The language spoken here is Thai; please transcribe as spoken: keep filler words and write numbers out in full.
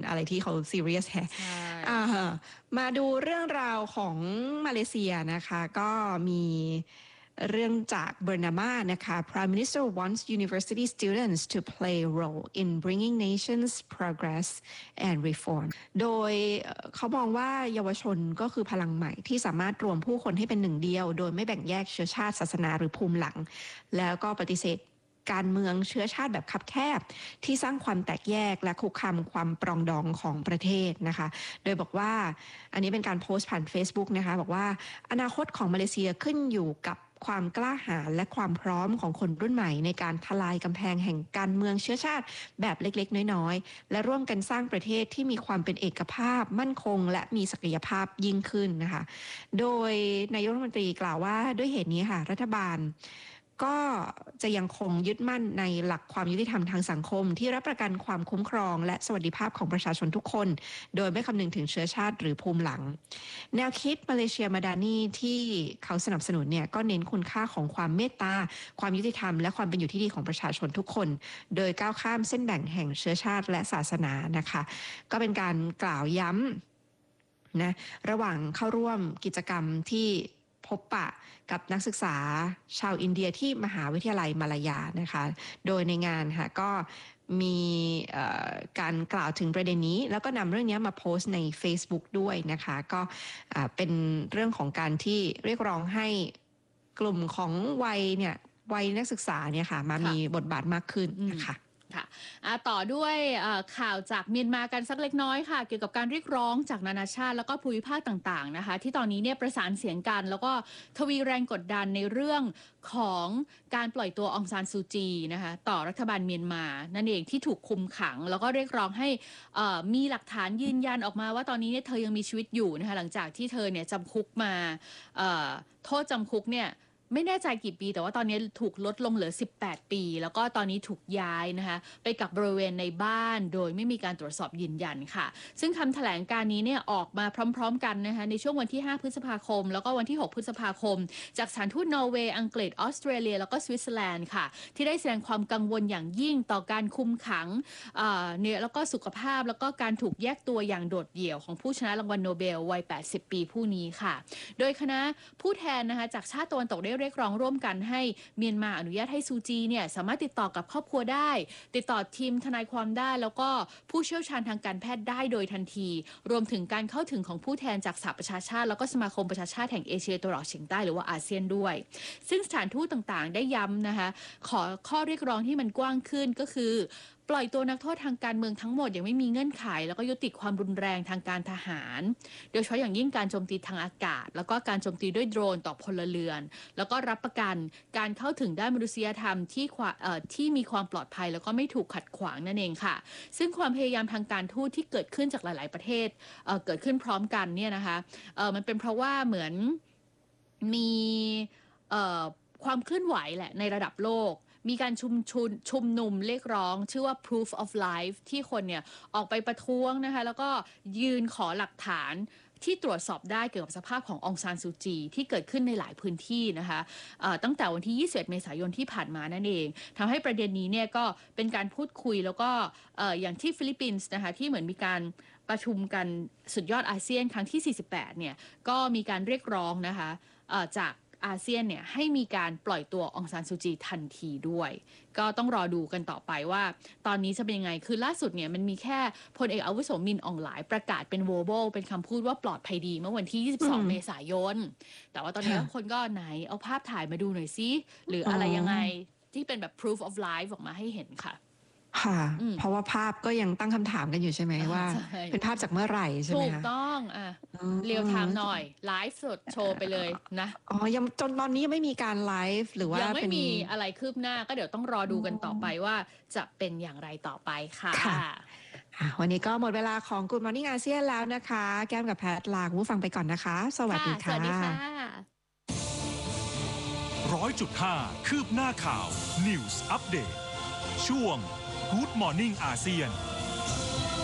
อะไรที่เขาซีเรียสแฮะมาดูเรื่องราวของมาเลเซียนะคะก็มีเรื่องจากเบอร์นามานะคะ Prime Minister wants university students to play a role in bringing nations progress and reform โดยเขามองว่าเยาวชนก็คือพลังใหม่ที่สามารถรวมผู้คนให้เป็นหนึ่งเดียวโดยไม่แบ่งแยกเชื้อชาติศาสนาหรือภูมิหลังแล้วก็ปฏิเสธการเมืองเชื้อชาติแบบคับแคบที่สร้างความแตกแยกและคุกคามความปรองดองของประเทศนะคะโดยบอกว่าอันนี้เป็นการโพสต์ผ่าน Facebook นะคะบอกว่าอนาคตของมาเลเซียขึ้นอยู่กับความกล้าหาญและความพร้อมของคนรุ่นใหม่ในการทลายกำแพงแห่งการเมืองเชื้อชาติแบบเล็กๆน้อยๆและร่วมกันสร้างประเทศที่มีความเป็นเอกภาพมั่นคงและมีศักยภาพยิ่งขึ้นนะคะโดยนายกรัฐมนตรีกล่าวว่าด้วยเหตุนี้ค่ะรัฐบาลก็จะยังคงยึดมั่นในหลักความยุติธรรมทางสังคมที่รับประกันความคุ้มครองและสวัสดิภาพของประชาชนทุกคนโดยไม่คำนึงถึงเชื้อชาติหรือภูมิหลังแนวคิดมาเลเซียมาดานีที่เขาสนับสนุนเนี่ยก็เน้นคุณค่าของความเมตตาความยุติธรรมและความเป็นอยู่ที่ดีของประชาชนทุกคนโดยก้าวข้ามเส้นแบ่งแห่งเชื้อชาติและศาสนานะคะก็เป็นการกล่าวย้ำนะระหว่างเข้าร่วมกิจกรรมที่พบปะกับนักศึกษาชาวอินเดียที่มหาวิทยาลัยมาลายานะคะโดยในงานค่ะก็มีการกล่าวถึงประเด็นนี้แล้วก็นำเรื่องนี้มาโพสต์ใน Facebook ด้วยนะคะก็เป็นเรื่องของการที่เรียกร้องให้กลุ่มของวัยเนี่ยวัยนักศึกษาเนี่ยค่ะมามีบทบาทมากขึ้นนะคะค่ะต่อด้วยข่าวจากเมียนมากันสักเล็กน้อยค่ะเกี่ยวกับการเรียกร้องจากนานาชาติแล้วก็ภูมิภาคต่างๆนะคะที่ตอนนี้เนี่ยประสานเสียงกันแล้วก็ทวีแรงกดดันในเรื่องของการปล่อยตัวองซานซูจีนะคะต่อรัฐบาลเมียนมานั่นเองที่ถูกคุมขังแล้วก็เรียกร้องให้มีหลักฐานยืนยันออกมาว่าตอนนี้เนี่ยเธอยังมีชีวิตอยู่นะคะหลังจากที่เธอเนี่ยจำคุกมาโทษจำคุกเนี่ยไม่แน่ใจกี่ปีแต่ว่าตอนนี้ถูกลดลงเหลือสิบแปดปีแล้วก็ตอนนี้ถูกย้ายนะคะไปกับบริเวณในบ้านโดยไม่มีการตรวจสอบยืนยันค่ะซึ่งคำแถลงการนี้เนี่ยออกมาพร้อมๆกันนะคะในช่วงวันที่ห้าพฤษภาคมแล้วก็วันที่หกพฤษภาคมจากสถานทูตนอร์เวย์อังกฤษออสเตรเลียแล้วก็สวิตเซอร์แลนด์ค่ะที่ได้แสดงความกังวลอย่างยิ่งต่อการคุมขังเนี่ยแล้วก็สุขภาพแล้วก็การถูกแยกตัวอย่างโดดเดี่ยวของผู้ชนะรางวัลโนเบลวัยแปดสิบปีผู้นี้ค่ะโดยคณะผู้แทนนะคะจากชาติตะวันตกได้เรียกร้องร่วมกันให้เมียนมาอนุญาตให้ซูจีเนี่ยสามารถติดต่อกับครอบครัวได้ติดต่อทีมทนายความได้แล้วก็ผู้เชี่ยวชาญทางการแพทย์ได้โดยทันทีรวมถึงการเข้าถึงของผู้แทนจากสหประชาชาติแล้วก็สมาคมประชาชาติแห่งเอเชียตะวันออกเฉียงใต้หรือว่าอาเซียนด้วยซึ่งสถานทูตต่างๆได้ย้ำนะคะขอข้อเรียกร้องที่มันกว้างขึ้นก็คือปล่อยตัวนักโทษทางการเมืองทั้งหมดอย่างไม่มีเงื่อนไขแล้วก็ยุติความรุนแรงทางการทหารโดยเฉพาะอย่างยิ่งการโจมตีทางอากาศแล้วก็การโจมตีด้วยโดรนต่อพลเรือนแล้วก็รับประกันการเข้าถึงด้านมนุษยธรรมที่ที่มีความปลอดภัยแล้วก็ไม่ถูกขัดขวางนั่นเองค่ะซึ่งความพยายามทางการทูตที่เกิดขึ้นจากหลายๆประเทศ เอ่อ เกิดขึ้นพร้อมกันเนี่ยนะคะเอ่อมันเป็นเพราะว่าเหมือนมีเอ่อความเคลื่อนไหวแหละในระดับโลกมีการชุมชุมชุมนุมเรียกร้องชื่อว่า proof of life ที่คนเนี่ยออกไปประท้วงนะคะแล้วก็ยืนขอหลักฐานที่ตรวจสอบได้เกี่ยวกับสภาพขององซานซูจีที่เกิดขึ้นในหลายพื้นที่นะคะตั้งแต่วันที่ยี่สิบเอ็ดเมษายนที่ผ่านมานั่นเองทำให้ประเด็นนี้เนี่ยก็เป็นการพูดคุยแล้วก็อย่างที่ฟิลิปปินส์นะคะที่เหมือนมีการประชุมกันสุดยอดอาเซียนครั้งที่สี่สิบแปดเนี่ยก็มีการเรียกร้องนะคะจากอาเซียนเนี่ยให้มีการปล่อยตัวองซานซูจีทันทีด้วยก็ต้องรอดูกันต่อไปว่าตอนนี้จะเป็นยังไงคือล่าสุดเนี่ยมันมีแค่พลเอกอาวุโสมินอองหลายประกาศเป็น verbal เป็นคำพูดว่าปลอดภัยดีเมื่อวันที่ยี่สิบสองเมษายนแต่ว่าตอนนี้คนก็ไหนเอาภาพถ่ายมาดูหน่อยซิหรืออะไรยังไงที่เป็นแบบ proof of life ออกมาให้เห็นค่ะค่ะเพราะว่าภาพก็ยังตั้งคำถามกันอยู่ใช่ไหมว่าเป็นภาพจากเมื่อไหร่ใช่ไหมถูกต้องอ่ะเรียลไทม์หน่อยไลฟ์สดโชว์ไปเลยนะอ๋อยังจนตอนนี้ยังไม่มีการไลฟ์หรือว่ายังไม่มีอะไรคืบหน้าก็เดี๋ยวต้องรอดูกันต่อไปว่าจะเป็นอย่างไรต่อไปค่ะวันนี้ก็หมดเวลาของ Good Morning อาเซียนแล้วนะคะแก้มกับแพทลาคุณผู้ฟังไปก่อนนะคะสวัสดีค่ะสวัสดีค่ะร้อยจุดห้าคืบหน้าข่าว News Update ช่วงGood Morning อาเซียน